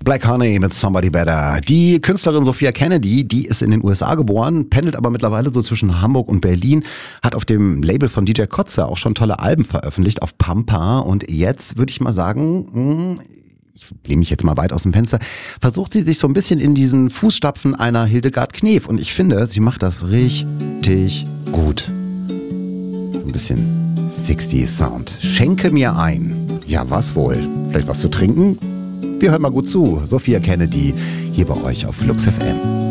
Black Honey mit Somebody Better. Die Künstlerin Sophia Kennedy, die ist in den USA geboren, pendelt aber mittlerweile so zwischen Hamburg und Berlin, hat auf dem Label von DJ Kotze auch schon tolle Alben veröffentlicht, auf Pampa. Und jetzt würde ich mal sagen, ich lehne mich jetzt mal weit aus dem Fenster, versucht sie sich so ein bisschen in diesen Fußstapfen einer Hildegard Knef. Und ich finde, sie macht das richtig gut. So ein bisschen 60s Sound. Schenke mir ein. Ja, was wohl? Vielleicht was zu trinken? Wir hören mal gut zu. Sophia Kennedy hier bei euch auf Flux FM.